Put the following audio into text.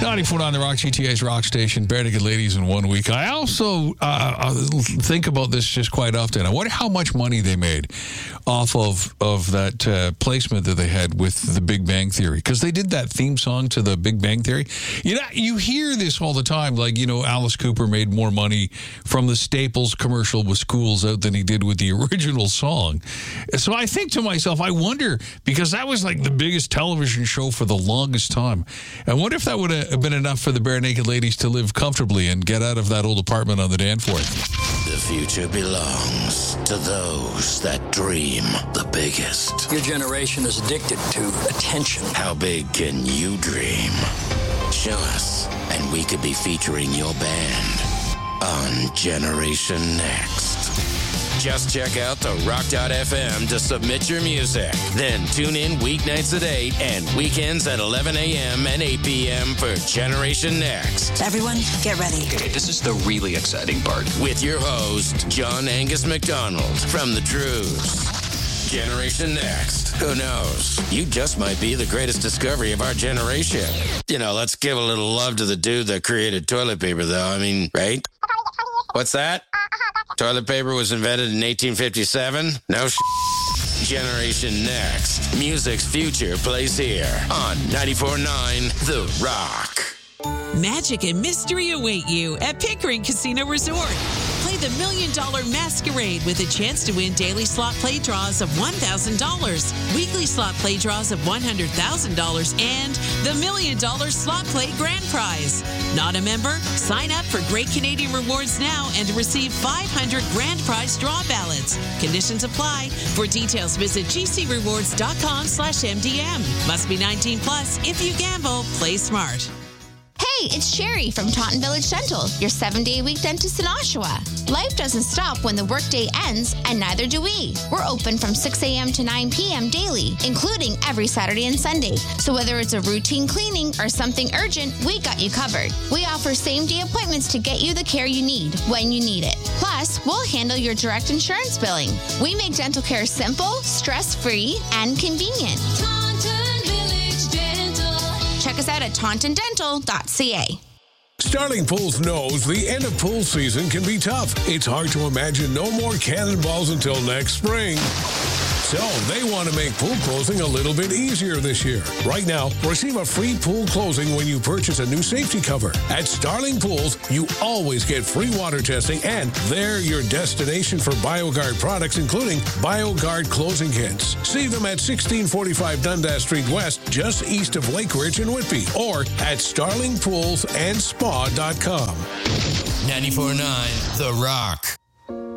94.9 The Rock, GTA's Rock Station, Bare Naked Ladies in 1 week. I also think about this just quite often. I wonder how much money they made off of that placement that they had with The Big Bang Theory, because they did that theme song to The Big Bang Theory. You know, you hear this all the time, like, you know, Alice Cooper made more money from the Staples commercial with Schools Out than he did with the original song. So I think to myself, I wonder, because that was like the biggest television show for the longest time. I wonder if that would have been enough for the Bare Naked Ladies to live comfortably and get out of that old apartment on the Danforth. The future belongs to those that dream the biggest. Your generation is addicted to attention. How big can you dream? Show us, and we could be featuring your band on Generation Next. Just check out the rock.fm to submit your music. Then tune in weeknights at 8 and weekends at 11 a.m. and 8 p.m. for Generation Next. Everyone, get ready. Okay, this is the really exciting part. With your host, John Angus McDonald from The Truths. Generation Next. Who knows? You just might be the greatest discovery of our generation. You know, let's give a little love to the dude that created toilet paper, though. I mean, right? What's that? Toilet paper was invented in 1857? No Generation Next. Music's future plays here on 94.9 The Rock. Magic and mystery await you at Pickering Casino Resort. Play the $1 Million Masquerade with a chance to win daily slot play draws of $1,000, weekly slot play draws of $100,000, and the $1 Million Slot Play Grand Prize. Not a member? Sign up for Great Canadian Rewards now and receive 500 Grand Prize draw ballots. Conditions apply. For details, visit gcrewards.com/MDM. Must be 19 plus. If you gamble, play smart. Hey, it's Sherry from Taunton Village Dental, your 7-day-a-week dentist in Oshawa. Life doesn't stop when the workday ends, and neither do we. We're open from 6 a.m. to 9 p.m. daily, including every Saturday and Sunday. So whether it's a routine cleaning or something urgent, we got you covered. We offer same-day appointments to get you the care you need when you need it. Plus, we'll handle your direct insurance billing. We make dental care simple, stress-free, and convenient. Check us out at tauntondental.ca. Starling Pools knows the end of pool season can be tough. It's hard to imagine no more cannonballs until next spring. So they want to make pool closing a little bit easier this year. Right now, receive a free pool closing when you purchase a new safety cover. At Starling Pools, you always get free water testing, and they're your destination for BioGuard products, including BioGuard closing kits. See them at 1645 Dundas Street West, just east of Lake Ridge and Whitby, or at starlingpoolsandspa.com. 94.9 The Rock.